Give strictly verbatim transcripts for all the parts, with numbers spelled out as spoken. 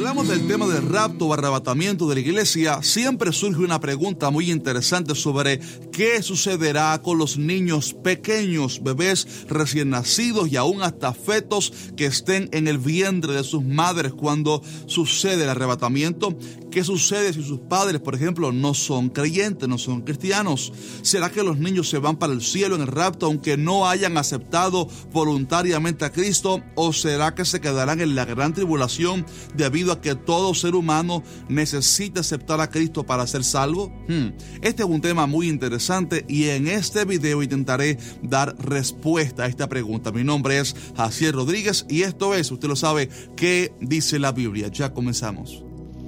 hablamos del tema del rapto o arrebatamiento de la iglesia, siempre surge una pregunta muy interesante sobre qué sucederá con los niños pequeños, bebés recién nacidos y aún hasta fetos que estén en el vientre de sus madres cuando sucede el arrebatamiento. ¿Qué sucede si sus padres, por ejemplo, no son creyentes, no son cristianos? ¿Será que los niños se van para el cielo en el rapto aunque no hayan aceptado voluntariamente a Cristo? ¿O será que se quedarán en la gran tribulación debido a que todo ser humano necesita aceptar a Cristo para ser salvo? Hmm. Este es un tema muy interesante y en este video intentaré dar respuesta a esta pregunta. Mi nombre es Jaciel Rodríguez y esto es, usted lo sabe, ¿qué dice la Biblia? Ya comenzamos.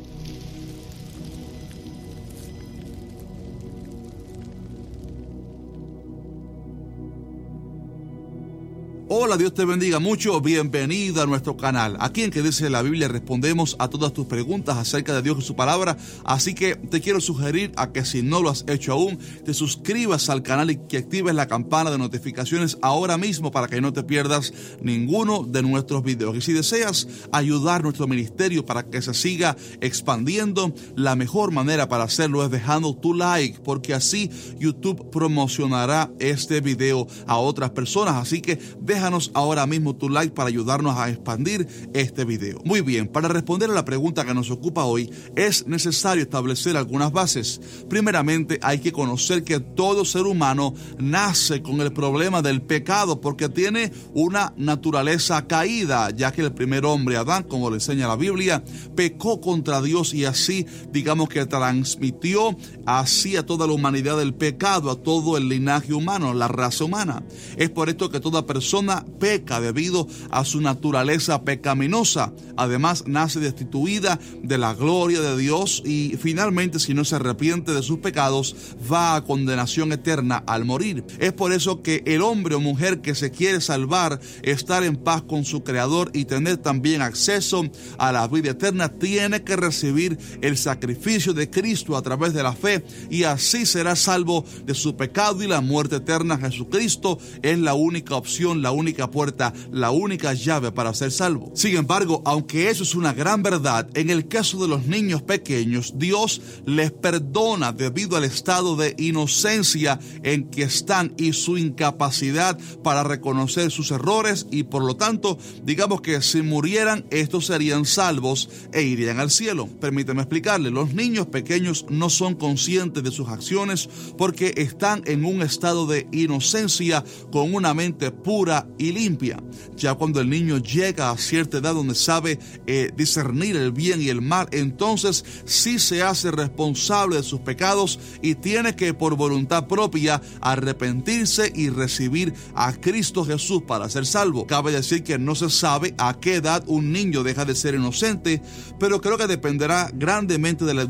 Hola, Dios te bendiga mucho, bienvenido a nuestro canal. Aquí en Que Dice la Biblia respondemos a todas tus preguntas acerca de Dios y su palabra, así que te quiero sugerir a que si no lo has hecho aún, te suscribas al canal y que actives la campana de notificaciones ahora mismo para que no te pierdas ninguno de nuestros videos. Y si deseas ayudar a nuestro ministerio para que se siga expandiendo, la mejor manera para hacerlo es dejando tu like, porque así YouTube promocionará este video a otras personas, así que deja Déjanos ahora mismo tu like para ayudarnos a expandir este video. Muy bien, para responder a la pregunta que nos ocupa hoy, es necesario establecer algunas bases. Primeramente, hay que conocer que todo ser humano nace con el problema del pecado porque tiene una naturaleza caída, ya que el primer hombre, Adán, como le enseña la Biblia, pecó contra Dios y así, digamos que transmitió así a toda la humanidad el pecado, a todo el linaje humano, la raza humana. Es por esto que toda persona peca debido a su naturaleza pecaminosa. Además, nace destituida de la gloria de Dios y finalmente, si no se arrepiente de sus pecados, va a condenación eterna al morir. Es por eso que el hombre o mujer que se quiere salvar, estar en paz con su Creador y tener también acceso a la vida eterna, tiene que recibir el sacrificio de Cristo a través de la fe y así será salvo de su pecado y la muerte eterna. Jesucristo es la única opción, la única puerta, la única llave para ser salvo. Sin embargo, aunque eso es una gran verdad, en el caso de los niños pequeños, Dios les perdona debido al estado de inocencia en que están y su incapacidad para reconocer sus errores y por lo tanto, digamos que si murieran, estos serían salvos e irían al cielo. Permíteme explicarle, los niños pequeños no son conscientes de sus acciones porque están en un estado de inocencia con una mente pura y limpia. Ya cuando el niño llega a cierta edad donde sabe eh, discernir el bien y el mal, entonces sí se hace responsable de sus pecados y tiene que por voluntad propia arrepentirse y recibir a Cristo Jesús para ser salvo. Cabe decir que no se sabe a qué edad un niño deja de ser inocente, pero creo que dependerá grandemente de la